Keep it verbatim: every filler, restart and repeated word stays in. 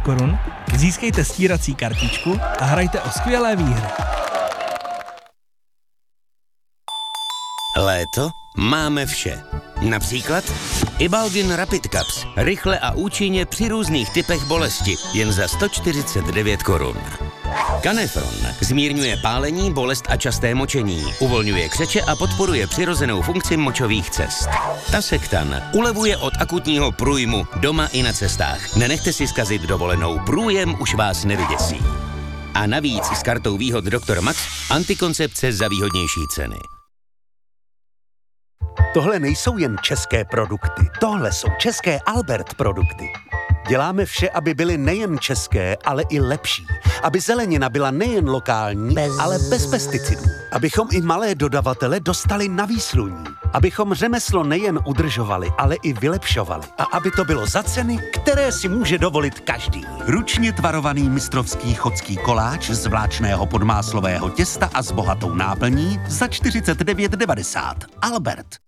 korun, získejte stírací kartičku a hrajte o skvělé výhry. Léto máme vše. Například Ibalgin Rapid Caps. Rychle a účinně při různých typech bolesti. Jen za sto čtyřicet devět korun. Canefron zmírňuje pálení, bolest a časté močení. Uvolňuje křeče a podporuje přirozenou funkci močových cest. Tasektan ulevuje od akutního průjmu doma i na cestách. Nenechte si zkazit dovolenou. Průjem už vás nevyděsí. A navíc s kartou výhod doktor Max antikoncepce za výhodnější ceny. Tohle nejsou jen české produkty, tohle jsou české Albert produkty. Děláme vše, aby byly nejen české, ale i lepší. Aby zelenina byla nejen lokální, bez... ale bez pesticidů. Abychom i malé dodavatele dostali na výsluní. Abychom řemeslo nejen udržovali, ale i vylepšovali. A aby to bylo za ceny, které si může dovolit každý. Ručně tvarovaný mistrovský chodský koláč z vláčného podmáslového těsta a s bohatou náplní za čtyřicet devět devadesát. Albert.